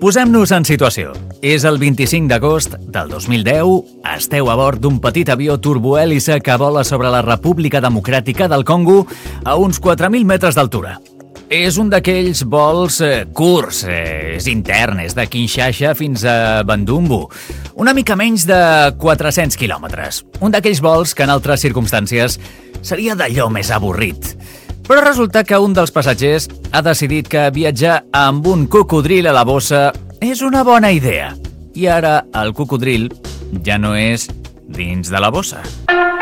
Posem-nos en situació. És el 25 d'agost del 2010, esteu a bord d'un petit avió turbohèlice que vola sobre la República Democràtica del Congo a uns 4.000 metres d'altura. És un d'aquells vols curts, és intern, és de Kinshasa fins a Bandundu, una mica menys de 400 quilòmetres. Un d'aquells vols que en altres circumstàncies seria d'allò més avorrit. Però resulta que un dels passatgers ha decidit que viatjar amb un cocodril a la bossa és una bona idea. I ara el cocodril ja no és dins de la bossa.